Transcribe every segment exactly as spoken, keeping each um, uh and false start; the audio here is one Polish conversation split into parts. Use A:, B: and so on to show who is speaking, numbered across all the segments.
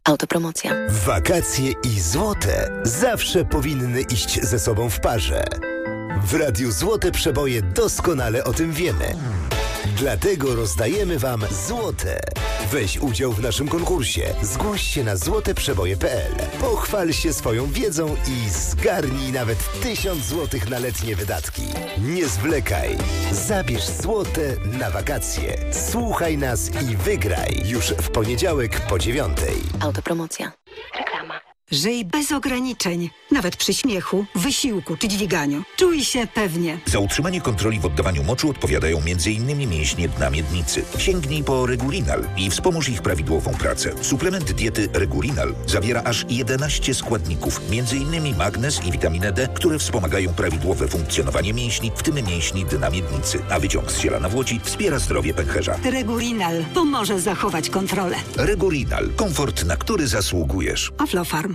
A: Autopromocja.
B: Wakacje i złote zawsze powinny iść ze sobą w parze. W Radiu Złote Przeboje doskonale o tym wiemy. Dlatego rozdajemy Wam złote. Weź udział w naszym konkursie. Zgłoś się na złote przeboje kropka p l. Pochwal się swoją wiedzą i zgarnij nawet tysiąc złotych na letnie wydatki. Nie zwlekaj. Zabierz złote na wakacje. Słuchaj nas i wygraj. Już w poniedziałek po dziewiątej.
A: Autopromocja. Reklama.
C: Żyj bez ograniczeń, nawet przy śmiechu, wysiłku czy dźwiganiu. Czuj się pewnie.
D: Za utrzymanie kontroli w oddawaniu moczu odpowiadają m.in. mięśnie dna miednicy. Sięgnij po Regulinal i wspomóż ich prawidłową pracę. Suplement diety Regulinal zawiera aż jedenaście składników, m.in. magnez i witaminę D, które wspomagają prawidłowe funkcjonowanie mięśni, w tym mięśni dna miednicy. A wyciąg z ziela nawłoci wspiera zdrowie pęcherza.
C: Regulinal pomoże zachować kontrolę.
D: Regulinal. Komfort, na który zasługujesz.
C: Aflofarm.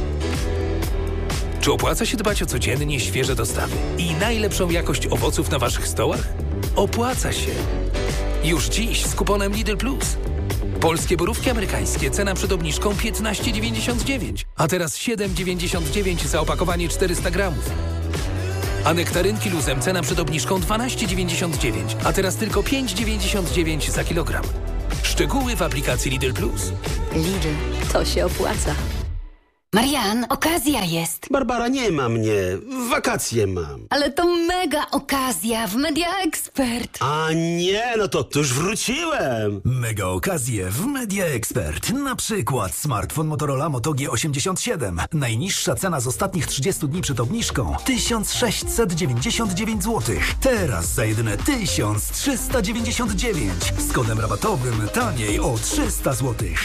E: Czy opłaca się dbać o codziennie świeże dostawy i najlepszą jakość owoców na Waszych stołach? Opłaca się. Już dziś z kuponem Lidl Plus. Polskie borówki amerykańskie, cena przed obniżką piętnaście dziewięćdziesiąt dziewięć, a teraz siedem dziewięćdziesiąt dziewięć za opakowanie czterysta gramów. A nektarynki luzem, cena przed obniżką dwanaście dziewięćdziesiąt dziewięć, a teraz tylko pięć dziewięćdziesiąt dziewięć za kilogram. Szczegóły w aplikacji Lidl Plus.
A: Lidl, to się opłaca.
F: Marian, okazja jest.
G: Barbara, nie ma mnie. Wakacje mam.
F: Ale to mega okazja w Media Expert.
G: A nie, no to, to już wróciłem.
H: Mega okazje w Media Expert. Na przykład smartfon Motorola Moto G osiemdziesiąt siedem. Najniższa cena z ostatnich trzydziestu dni przed obniżką tysiąc sześćset dziewięćdziesiąt dziewięć złotych. Teraz za jedyne tysiąc trzysta dziewięćdziesiąt dziewięć. Z kodem rabatowym taniej o trzysta złotych.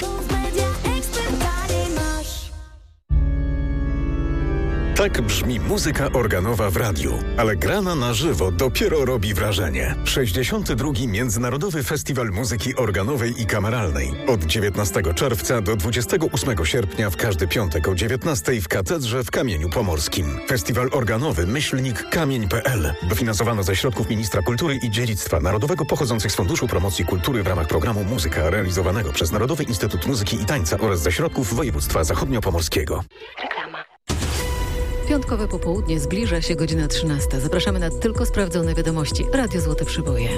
I: Tak brzmi muzyka organowa w radiu, ale grana na żywo dopiero robi wrażenie. sześćdziesiąty drugi Międzynarodowy Festiwal Muzyki Organowej i Kameralnej. Od dziewiętnastego czerwca do dwudziestego ósmego sierpnia w każdy piątek o dziewiętnastej w Katedrze w Kamieniu Pomorskim. Festiwal organowy myślnik kamień kropka p l. Dofinansowano ze środków Ministra Kultury i Dziedzictwa Narodowego pochodzących z Funduszu Promocji Kultury w ramach programu Muzyka realizowanego przez Narodowy Instytut Muzyki i Tańca oraz ze środków województwa zachodniopomorskiego.
A: Reklama.
J: Piątkowe popołudnie, zbliża się godzina trzynasta. Zapraszamy na tylko sprawdzone wiadomości. Radio Złote Przeboje.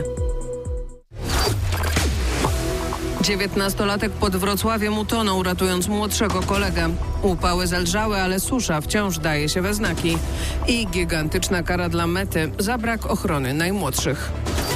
K: Dziewiętnastolatek pod Wrocławiem utonął, ratując młodszego kolegę. Upały zelżały, ale susza wciąż daje się we znaki. I gigantyczna kara dla Mety za brak ochrony najmłodszych.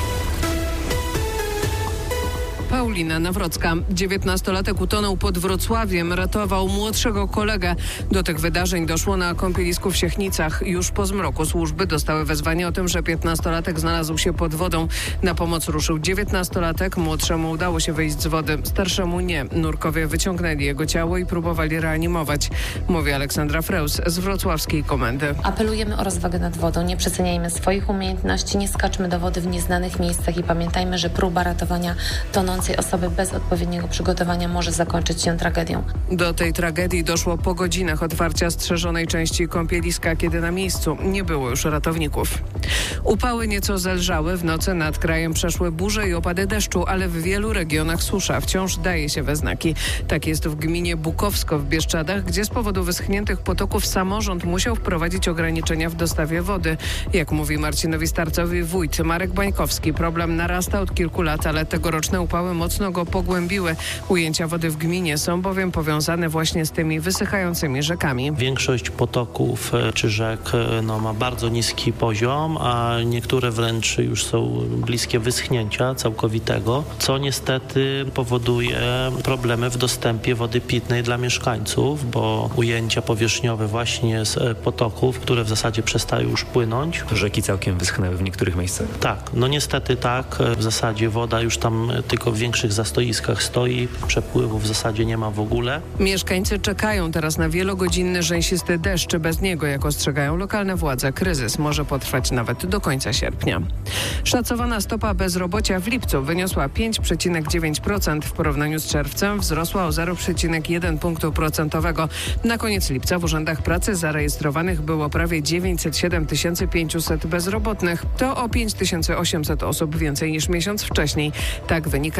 K: Paulina Nawrocka. dziewiętnastolatek utonął pod Wrocławiem, ratował młodszego kolegę. Do tych wydarzeń doszło na kąpielisku w Siechnicach. Już po zmroku służby dostały wezwanie o tym, że piętnastolatek znalazł się pod wodą. Na pomoc ruszył dziewiętnastolatek, młodszemu udało się wyjść z wody, starszemu nie. Nurkowie wyciągnęli jego ciało i próbowali reanimować. Mówi Aleksandra Freus z wrocławskiej komendy.
L: Apelujemy o rozwagę nad wodą, nie przeceniajmy swoich umiejętności, nie skaczmy do wody w nieznanych miejscach i pamiętajmy, że próba ratowania tonącej osoby bez odpowiedniego przygotowania może zakończyć się tragedią.
K: Do tej tragedii doszło po godzinach otwarcia strzeżonej części kąpieliska, kiedy na miejscu nie było już ratowników. Upały nieco zelżały, w nocy nad krajem przeszły burze i opady deszczu, ale w wielu regionach susza wciąż daje się we znaki. Tak jest w gminie Bukowsko w Bieszczadach, gdzie z powodu wyschniętych potoków samorząd musiał wprowadzić ograniczenia w dostawie wody. Jak mówi Marcinowi Starcowi wójt Marek Bańkowski, problem narasta od kilku lat, ale tegoroczne upały mocno go pogłębiły. Ujęcia wody w gminie są bowiem powiązane właśnie z tymi wysychającymi rzekami.
M: Większość potoków czy rzek no, ma bardzo niski poziom, a niektóre wręcz już są bliskie wyschnięcia całkowitego, co niestety powoduje problemy w dostępie wody pitnej dla mieszkańców, bo ujęcia powierzchniowe właśnie z potoków, które w zasadzie przestają już płynąć.
N: Rzeki całkiem wyschnęły w niektórych miejscach.
M: Tak, no niestety tak. W zasadzie woda już tam tylko w większych zastoiskach stoi, przepływu w zasadzie nie ma w ogóle.
K: Mieszkańcy czekają teraz na wielogodzinny rzęsisty deszcz. Bez niego, jak ostrzegają lokalne władze, kryzys może potrwać nawet do końca sierpnia. Szacowana stopa bezrobocia w lipcu wyniosła pięć przecinek dziewięć procent. W porównaniu z czerwcem wzrosła o zero przecinek jeden punktu procentowego. Na koniec lipca w urzędach pracy zarejestrowanych było prawie dziewięćset siedem tysięcy pięćset bezrobotnych. To o pięć tysięcy osiemset osób więcej niż miesiąc wcześniej. Tak wynika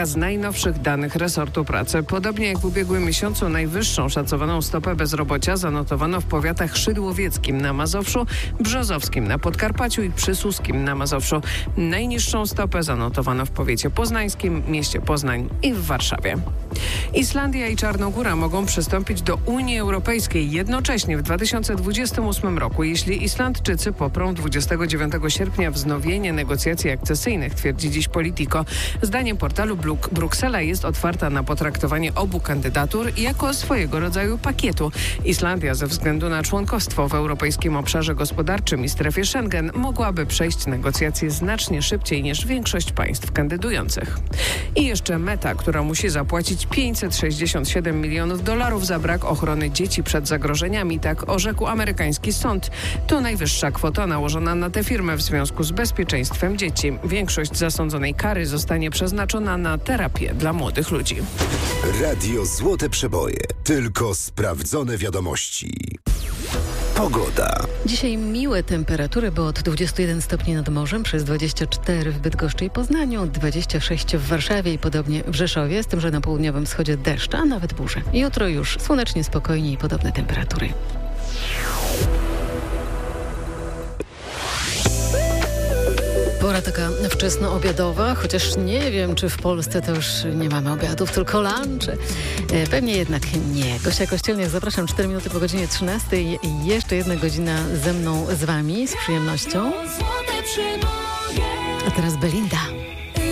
K: wynika z najnowszych danych resortu pracy. Podobnie jak w ubiegłym miesiącu najwyższą szacowaną stopę bezrobocia zanotowano w powiatach szydłowieckim na Mazowszu, brzozowskim na Podkarpaciu i przysuskim na Mazowszu. Najniższą stopę zanotowano w powiecie poznańskim, mieście Poznań i w Warszawie. Islandia i Czarnogóra mogą przystąpić do Unii Europejskiej jednocześnie w dwa tysiące dwudziestym ósmym roku, jeśli Islandczycy poprą dwudziestego dziewiątego sierpnia wznowienie negocjacji akcesyjnych, twierdzi dziś Politico. Zdaniem portalu Bruk- Bruksela jest otwarta na potraktowanie obu kandydatur jako swojego rodzaju pakietu. Islandia ze względu na członkostwo w Europejskim Obszarze Gospodarczym i strefie Schengen mogłaby przejść negocjacje znacznie szybciej niż większość państw kandydujących. I jeszcze Meta, która musi zapłacić pięćset sześćdziesiąt siedem milionów dolarów za brak ochrony dzieci przed zagrożeniami, tak orzekł amerykański sąd. To najwyższa kwota nałożona na tę firmę w związku z bezpieczeństwem dzieci. Większość zasądzonej kary zostanie przeznaczona na terapię dla młodych ludzi.
B: Radio Złote Przeboje. Tylko sprawdzone wiadomości. Pogoda.
J: Dzisiaj miłe temperatury, bo od dwudziestu jeden stopni nad morzem, przez dwadzieścia cztery w Bydgoszczy i Poznaniu, dwadzieścia sześć w Warszawie i podobnie w Rzeszowie, z tym, że na południowym wschodzie deszcz, a nawet burze. Jutro już słonecznie, spokojnie i podobne temperatury. Pora taka wczesnoobiadowa, chociaż nie wiem, czy w Polsce to już nie mamy obiadów, tylko lunche. Pewnie jednak nie. Gosia Kościelniak, zapraszam, cztery minuty po godzinie trzynastej i jeszcze jedna godzina ze mną, z wami, z przyjemnością. A teraz Belinda.